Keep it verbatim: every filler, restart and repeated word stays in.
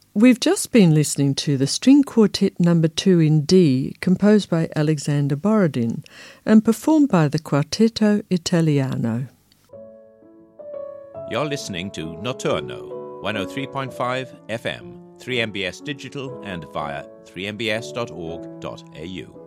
We've just been listening to the String Quartet Number two in D, composed by Alexander Borodin and performed by the Quartetto Italiano. You're listening to Notturno, one oh three point five F M, three M B S Digital and via three m b s dot org dot a u.